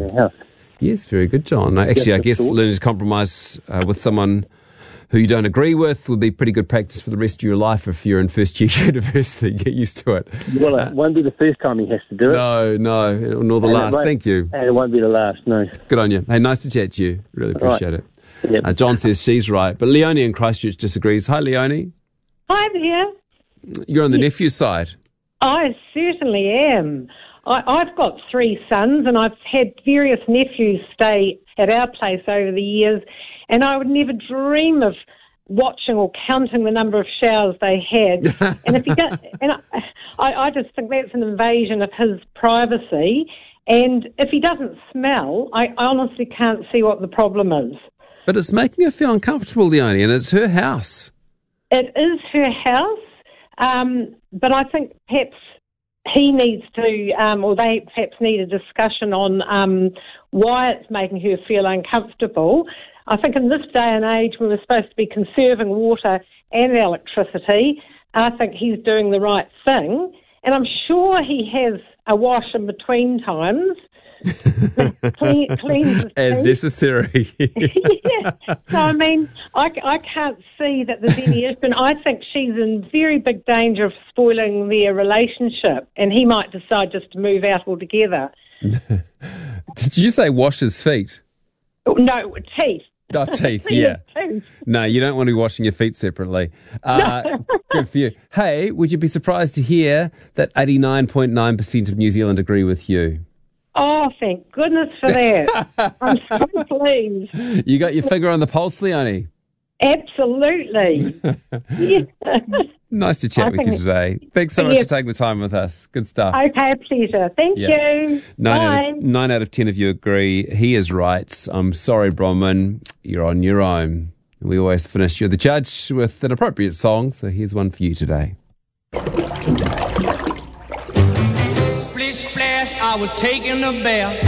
their house. Yes, very good, John. Actually, I guess learning to compromise with someone who you don't agree with would be pretty good practice for the rest of your life if you're in first year university. Get used to it. Well, it won't be the first time he has to do it. No, nor the last. Thank you. And it won't be the last, no. Good on you. Hey, nice to chat to you. Really appreciate it. Yep. John says she's right, but Leonie in Christchurch disagrees. Hi, Leonie. Hi there. You're on the nephew side. I certainly am. I've got 3 sons, and I've had various nephews stay at our place over the years, and I would never dream of watching or counting the number of showers they had. And if you don't, and I just think that's an invasion of his privacy. And if he doesn't smell, I honestly can't see what the problem is. But it's making her feel uncomfortable, Leonie, and it's her house. It is her house, but I think perhaps he needs to, or they perhaps need a discussion on why it's making her feel uncomfortable. I think in this day and age when we're supposed to be conserving water and electricity, I think he's doing the right thing. And I'm sure he has a wash in between times. Cleans as necessary. Yeah. So, I mean, I can't see that there's any issue. And I think she's in very big danger of spoiling their relationship, and he might decide just to move out altogether. Did you say wash his feet? No, teeth. Oh, teeth, yeah. No, you don't want to be washing your feet separately. Good for you. Hey, would you be surprised to hear that 89.9% of New Zealand agree with you? Oh, thank goodness for that. I'm so pleased. You got your finger on the pulse, Leonie? Absolutely. Yeah. Nice to chat with you today. Thanks so much for taking the time with us. Good stuff. Okay, a pleasure. Thank you. Bye. 9 out of 10 of you agree. He is right. I'm sorry, Bronwyn. You're on your own. We always finish You're the Judge with an appropriate song, so here's one for you today. Splish splash, I was taking a bath.